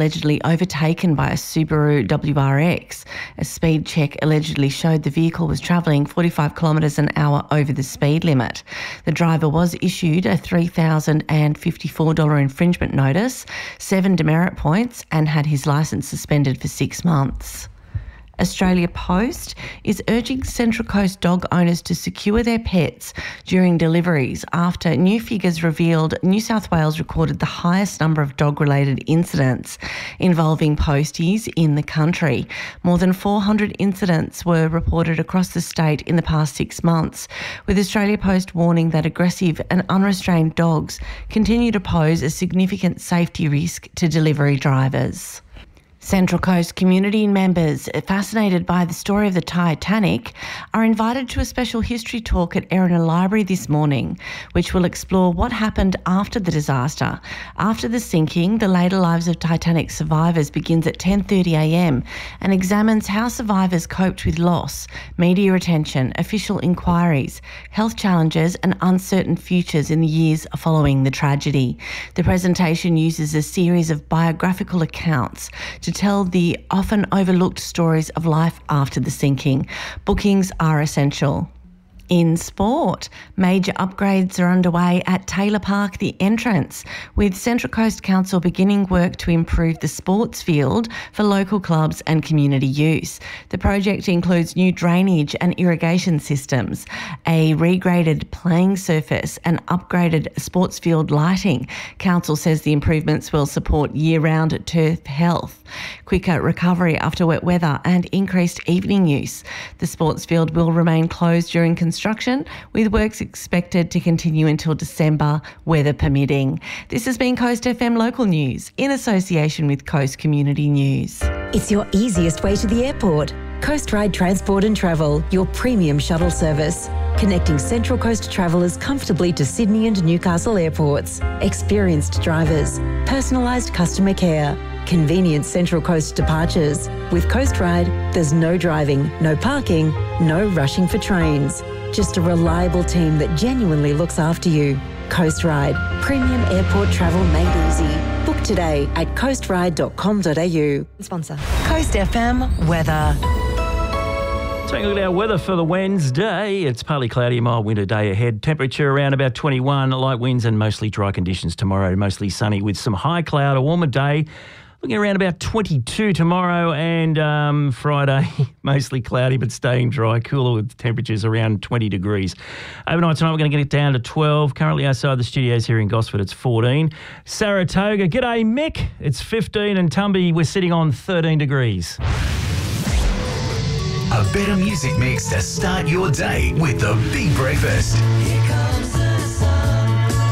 allegedly overtaken by a Subaru WRX. A speed check allegedly showed the vehicle was travelling 45 kilometres an hour over the speed limit. The driver was issued a $3,054 infringement notice, 7 demerit points, and had his licence suspended for 6 months. Australia Post is urging Central Coast dog owners to secure their pets during deliveries after new figures revealed New South Wales recorded the highest number of dog-related incidents involving posties in the country. More than 400 incidents were reported across the state in the past 6 months, with Australia Post warning that aggressive and unrestrained dogs continue to pose a significant safety risk to delivery drivers. Central Coast community members fascinated by the story of the Titanic are invited to a special history talk at Erina Library this morning, which will explore what happened after the disaster. After the sinking, The Later Lives of Titanic Survivors begins at 10:30am and examines how survivors coped with loss, media attention, official inquiries, health challenges and uncertain futures in the years following the tragedy. The presentation uses a series of biographical accounts to tell the often overlooked stories of life after the sinking. Bookings are essential. In sport, major upgrades are underway at Taylor Park, The Entrance, with Central Coast Council beginning work to improve the sports field for local clubs and community use. The project includes new drainage and irrigation systems, a regraded playing surface and upgraded sports field lighting. Council says the improvements will support year-round turf health, quicker recovery after wet weather and increased evening use. The sports field will remain closed during construction, with works expected to continue until December, weather permitting. This has been Coast FM Local News in association with Coast Community News. It's your easiest way to the airport. Coast Ride Transport and Travel, your premium shuttle service, connecting Central Coast travellers comfortably to Sydney and Newcastle airports. Experienced drivers, personalised customer care, convenient Central Coast departures. With Coast Ride, there's no driving, no parking, no rushing for trains. Just a reliable team that genuinely looks after you. Coast Ride, premium airport travel made easy. Book today at coastride.com.au. Sponsor. Coast FM weather. Taking a look at our weather for the Wednesday. It's partly cloudy, a mild winter day ahead. Temperature around about 21, light winds and mostly dry conditions tomorrow. Mostly sunny with some high cloud, a warmer day. Looking around about 22 tomorrow and Friday, mostly cloudy but staying dry, cooler with temperatures around 20 degrees. Overnight tonight we're going to get it down to 12. Currently outside the studios here in Gosford it's 14. Saratoga, g'day Mick, it's 15 and Tumby we're sitting on 13 degrees. A better music mix to start your day with the Big Breakfast. Here comes the sun.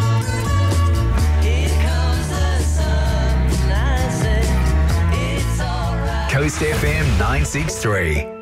Here comes the sun. I say it's all right. Coast FM 963.